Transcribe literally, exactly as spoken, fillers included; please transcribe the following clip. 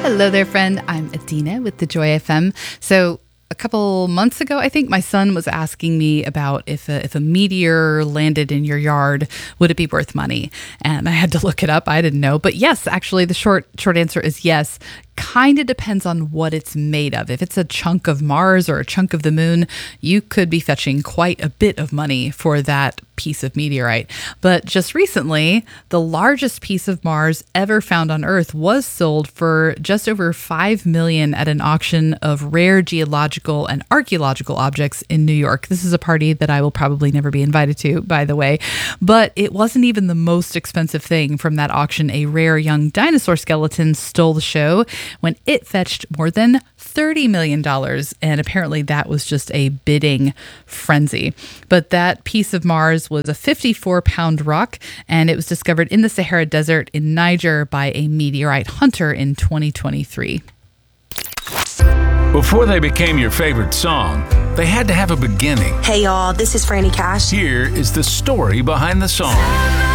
Hello there, friend. I'm Adina with the Joy F M. So a couple months ago, I think my son was asking me about if a, if a meteor landed in your yard, would it be worth money? And I had to look it up. I didn't know. But yes, actually, the short short answer is yes. Kind of depends on what it's made of. If it's a chunk of Mars or a chunk of the moon, you could be fetching quite a bit of money for that piece of meteorite. But just recently, the largest piece of Mars ever found on Earth was sold for just over five million dollars at an auction of rare geological and archaeological objects in New York. This is a party that I will probably never be invited to, by the way. But it wasn't even the most expensive thing from that auction. A rare young dinosaur skeleton stole the show when it fetched more than thirty million dollars. And apparently that was just a bidding frenzy. But that piece of Mars was a fifty-four pound rock, and it was discovered in the Sahara Desert in Niger by a meteorite hunter in twenty twenty-three. Before they became your favorite song, they had to have a beginning. Hey y'all, this is Franny Cash. Here is the story behind the song.